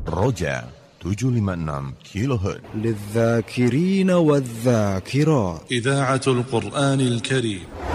رجع 756 كيلو هرتز للذاكرين والذاكرات. إذاعة القرآن الكريم.